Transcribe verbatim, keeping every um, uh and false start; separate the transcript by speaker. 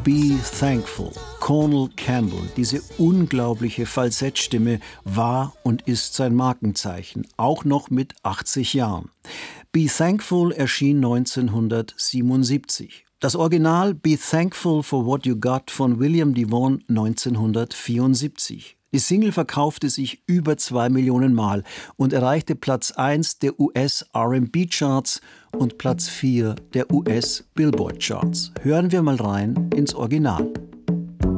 Speaker 1: Be Thankful. Cornel Campbell, diese unglaubliche Falsettstimme, war und ist sein Markenzeichen, auch noch mit achtzig Jahren. Be Thankful erschien neunzehnhundertsiebenundsiebzig. Das Original Be Thankful for What You Got von William Devon neunzehnhundertvierundsiebzig. Die Single verkaufte sich über zwei Millionen Mal und erreichte Platz eins der U S R and B Charts und Platz vier der U S Billboard Charts. Hören wir mal rein ins Original.